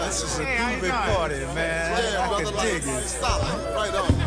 This is a Hey, how you groovy doing? party, man. Yeah, I brother, can like, dig it. stop. Right on.